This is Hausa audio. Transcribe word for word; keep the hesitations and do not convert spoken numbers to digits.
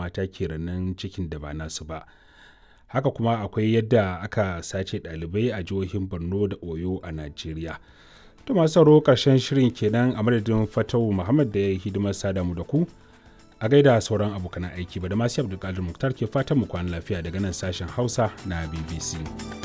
mata ke renon cikin da ba nasu ba. Haka kuma akwai yadda aka sace ɗalibai a jihohin Borno da Oyo a Najeriya. To masu sauraro ƙarshen shirin kenan a madadin Fatawu Muhammad da ya yi hidimar sada mu da ku. A gaida sauran abokan aiki ba da masu Abdulkadir Muktar ke fatan mu kwana lafiya daga nan sashen Hausa na B B C.